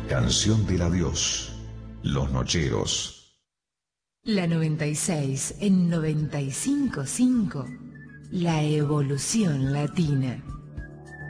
Canción del adiós. Los Nocheros. La 96 en 95.5. La evolución latina.